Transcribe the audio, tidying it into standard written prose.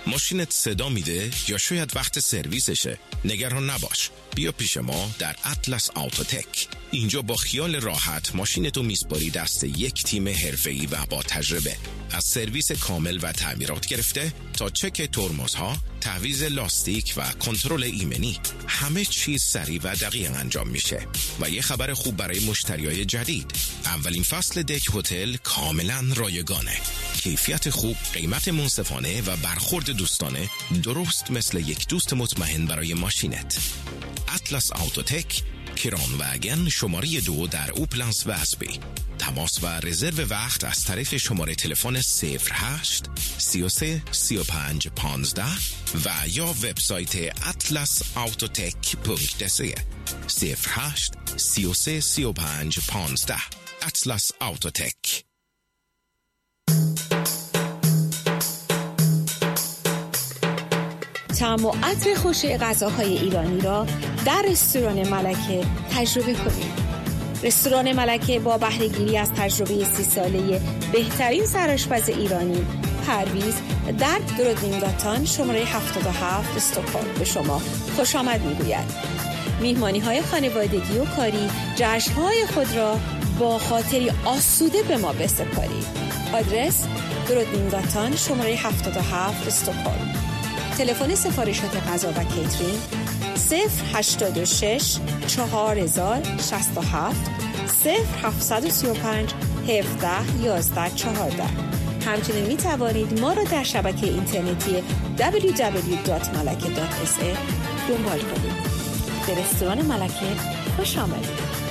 ماشینت صدا میده یا شاید وقت سرویسشه؟ نگران نباش. بیا پیش ما در اطلس آوتوتک. اینجا با خیال راحت ماشینتو میسپاری دست یک تیم حرفه‌ای و با تجربه. از سرویس کامل و تعمیرات گرفته تا چک ترمزها، تعویض لاستیک و کنترل ایمنی، همه چیز سریع و دقیق انجام میشه. و یه خبر خوب برای مشتریای جدید: اولین فصل دک هتل کاملا رایگانه. کیفیت خوب، قیمت منصفانه و برخورد دوستانه، درست مثل یک دوست مطمئن برای ماشینت. اطلس آوتوتک، کران واگن شماره 2 در اوپلنس واسبی. تماس و رزرو وقت از طریق شماره تلفن 08 33 35 15 و یا وبسایت atlasautotek.se 08 33 35 15. اطلس آوتوتک. طعم و عطر خوش غذاهای ایرانی را در رستوران ملکه تجربه کنید. رستوران ملکه با بهره‌گیری از تجربه 30 ساله بهترین سرآشپز ایرانی، پرویز در درودینگاتان شماره 77 استکهلم به شما خوش آمد می‌گوید. میهمانی‌های خانوادگی و کاری، جشن‌های خود را با خاطری آسوده به ما بسپارید. آدرس درودینگاتان شماره 77 استکهلم. تلفن سفارشات غذا و کیترینگ 086 4067 0735 17 11 14. همچنین می توانید ما را در شبکه اینترنتی www.malake.sa دنبال کنید. به رستوران ملکه خوش آمدید.